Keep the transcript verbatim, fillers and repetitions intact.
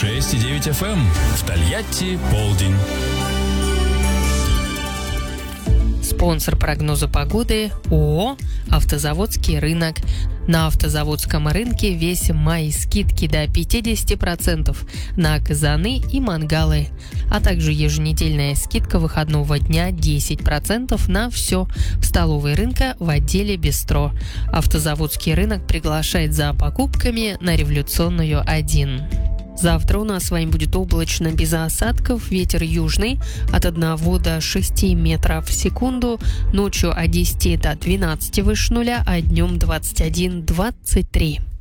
шесть и девять эф эм. В Тольятти полдень. Спонсор прогноза погоды ООО «Автозаводский рынок». На автозаводском рынке весь май скидки до пятьдесят процентов на казаны и мангалы, а также еженедельная скидка выходного дня десять процентов на все в столовой рынка в отделе бистро. Автозаводский рынок приглашает за покупками на Революционную один. Завтра у нас с вами будет облачно, без осадков, ветер южный от одного до шести метров в секунду, ночью от десяти до двенадцати выше нуля, а днем двадцать один - двадцать три.